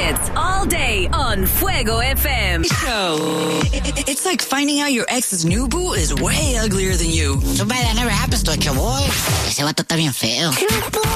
hits all day on Fuego FM. It's like finding out your ex's new boo is way uglier than you. Too bad that never happens to a boy. Ese vato está bien feo.